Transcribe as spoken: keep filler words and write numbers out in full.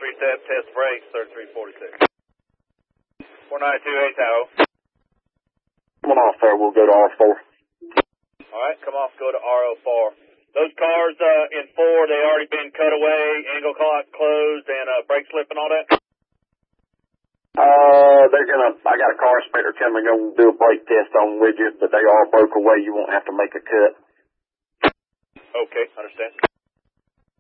three step, test brakes, thirty-three forty-six. four ninety-two, eight Tahoe. Come off there, we'll go to R four. Alright, come off, go to R O four. Those cars uh, in four, they already been cut away, angle clock closed, and uh, brake slip and all that? Uh, they're gonna, I got a car inspector coming, gonna do a brake test on with you, but they all broke away, you won't have to make a cut. Okay, understand.